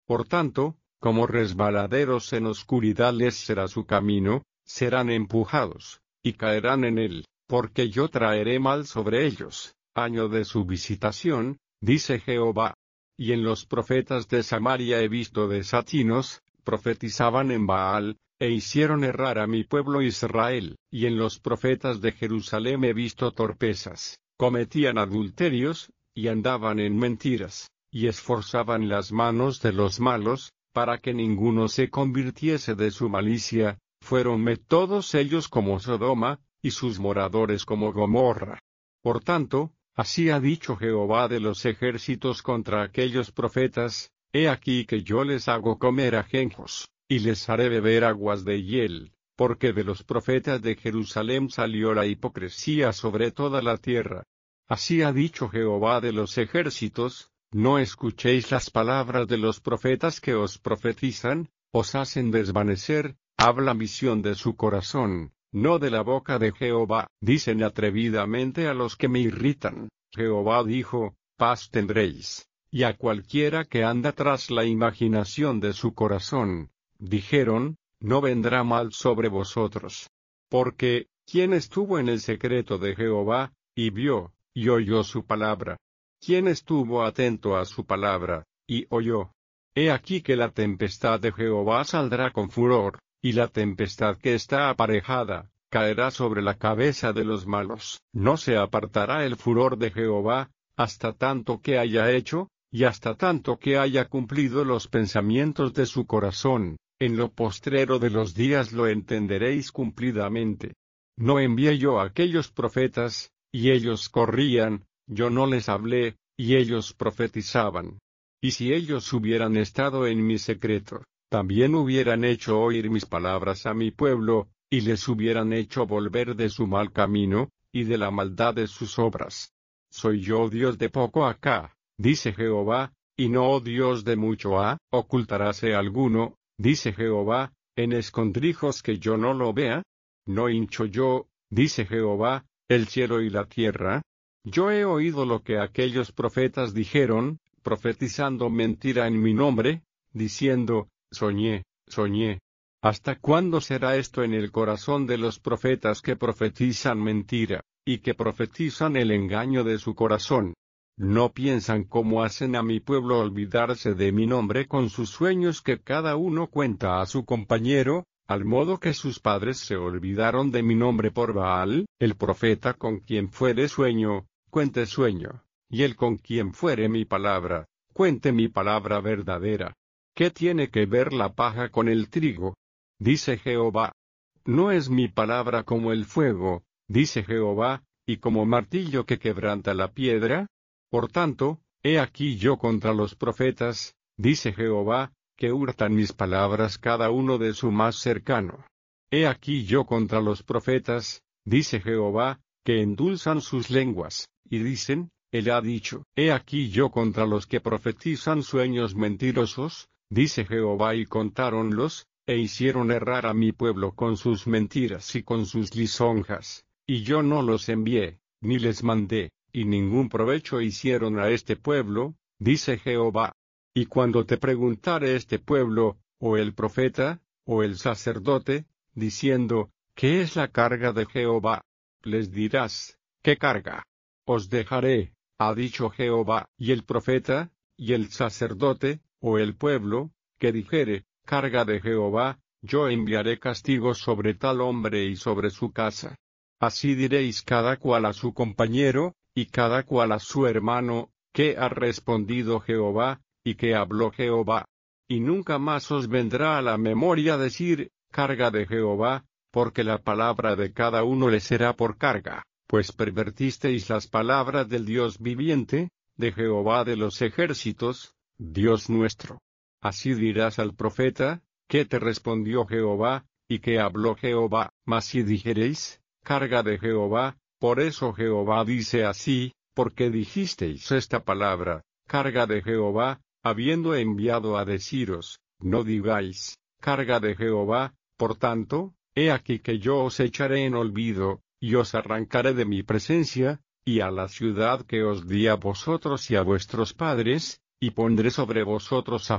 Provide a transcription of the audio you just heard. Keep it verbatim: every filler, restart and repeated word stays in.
Por tanto, como resbaladeros en oscuridad les será su camino, serán empujados, y caerán en él, porque yo traeré mal sobre ellos, año de su visitación, dice Jehová. Y en los profetas de Samaria he visto desatinos, profetizaban en Baal, e hicieron errar a mi pueblo Israel. Y en los profetas de Jerusalén he visto torpezas, cometían adulterios, y andaban en mentiras, y esforzaban las manos de los malos, para que ninguno se convirtiese de su malicia. Fuéronme todos ellos como Sodoma, y sus moradores como Gomorra. Por tanto, así ha dicho Jehová de los ejércitos contra aquellos profetas: he aquí que yo les hago comer ajenjos, y les haré beber aguas de hiel, porque de los profetas de Jerusalén salió la hipocresía sobre toda la tierra. Así ha dicho Jehová de los ejércitos: no escuchéis las palabras de los profetas que os profetizan, os hacen desvanecer, habla visión de su corazón, no de la boca de Jehová. Dicen atrevidamente a los que me irritan: Jehová dijo, paz tendréis. Y a cualquiera que anda tras la imaginación de su corazón, dijeron, no vendrá mal sobre vosotros. Porque, ¿quién estuvo en el secreto de Jehová, y vio, y oyó su palabra? ¿Quién estuvo atento a su palabra, y oyó? He aquí que la tempestad de Jehová saldrá con furor, y la tempestad que está aparejada, caerá sobre la cabeza de los malos. No se apartará el furor de Jehová, hasta tanto que haya hecho, y hasta tanto que haya cumplido los pensamientos de su corazón. En lo postrero de los días lo entenderéis cumplidamente. No envié yo a aquellos profetas, y ellos corrían, yo no les hablé, y ellos profetizaban. Y si ellos hubieran estado en mi secreto, también hubieran hecho oír mis palabras a mi pueblo, y les hubieran hecho volver de su mal camino, y de la maldad de sus obras. Soy yo Dios de poco acá, dice Jehová, y no Dios de mucho ha. ¿Ocultaráse alguno, dice Jehová, en escondrijos que yo no lo vea? ¿No hincho yo, dice Jehová, el cielo y la tierra? Yo he oído lo que aquellos profetas dijeron, profetizando mentira en mi nombre, diciendo, soñé, soñé. ¿Hasta cuándo será esto en el corazón de los profetas que profetizan mentira, y que profetizan el engaño de su corazón? ¿No piensan cómo hacen a mi pueblo olvidarse de mi nombre con sus sueños que cada uno cuenta a su compañero, al modo que sus padres se olvidaron de mi nombre por Baal? El profeta con quien fuere sueño, cuente sueño, y el con quien fuere mi palabra, cuente mi palabra verdadera. ¿Qué tiene que ver la paja con el trigo? Dice Jehová. ¿No es mi palabra como el fuego, dice Jehová, y como martillo que quebranta la piedra? Por tanto, he aquí yo contra los profetas, dice Jehová, que hurtan mis palabras cada uno de su más cercano. He aquí yo contra los profetas, dice Jehová, que endulzan sus lenguas, y dicen, él ha dicho. He aquí yo contra los que profetizan sueños mentirosos, dice Jehová, y contáronlos, e hicieron errar a mi pueblo con sus mentiras y con sus lisonjas, y yo no los envié, ni les mandé, y ningún provecho hicieron a este pueblo, dice Jehová. Y cuando te preguntare este pueblo, o el profeta, o el sacerdote, diciendo, ¿qué es la carga de Jehová? Les dirás, ¿qué carga? Os dejaré, ha dicho Jehová. Y el profeta, y el sacerdote, o el pueblo, que dijere, carga de Jehová, yo enviaré castigo sobre tal hombre y sobre su casa. Así diréis cada cual a su compañero, y cada cual a su hermano, ¿qué ha respondido Jehová, y qué habló Jehová? Y nunca más os vendrá a la memoria decir, carga de Jehová, porque la palabra de cada uno le será por carga, pues pervertisteis las palabras del Dios viviente, de Jehová de los ejércitos, Dios nuestro. Así dirás al profeta, ¿qué te respondió Jehová, y qué habló Jehová? Mas si dijereis, carga de Jehová, por eso Jehová dice así, porque dijisteis esta palabra, carga de Jehová, habiendo enviado a deciros, no digáis, carga de Jehová. Por tanto, he aquí que yo os echaré en olvido, y os arrancaré de mi presencia, y a la ciudad que os di a vosotros y a vuestros padres, y pondré sobre vosotros